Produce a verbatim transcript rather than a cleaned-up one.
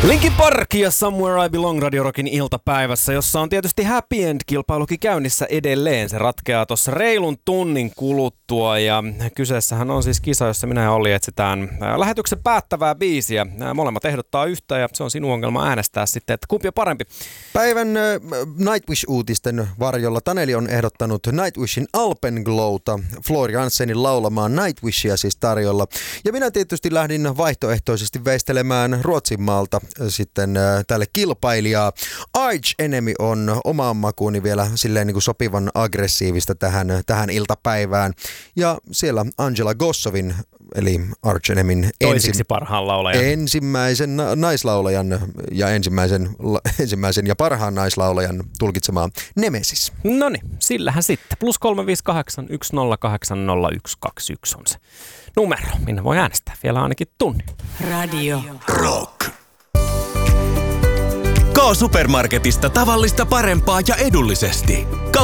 Linkin Park ja Somewhere I Belong Radio Rockin iltapäivässä, jossa on tietysti Happy End-kilpailukin käynnissä edelleen. Se ratkeaa tuossa reilun tunnin kuluttua ja kyseessähän on siis kisa, jossa minä ja Olli etsitään lähetyksen päättävää biisiä. Molemmat ehdottaa yhtä ja se on sinun ongelma äänestää sitten, että kumpi on parempi. Päivän Nightwish-uutisten varjolla Taneli on ehdottanut Nightwishin Alpenglowta, Floor Janssenin laulamaan Nightwishia siis tarjolla. Ja minä tietysti lähdin vaihtoehtoisesti veistelemään Ruotsinmaalta sitten äh, tälle kilpailijaa. Arch Enemy on omaan makuuni vielä silleen niin kuin sopivan aggressiivista tähän, tähän iltapäivään. Ja siellä Angela Gossovin, eli Arch Enemyn toisiksi parhaan laulajan. ensimmäisen na- naislaulajan ja ensimmäisen, la- ensimmäisen ja parhaan naislaulajan tulkitsemaa Nemesis. Noniin, sillähän sitten. Plus kolme viisi kahdeksan yksi nolla kahdeksan nolla yksi kaksi yksi on se numero, minne voi äänestää vielä ainakin tunnin. Radio Rock. K-Supermarketista tavallista parempaa ja edullisesti.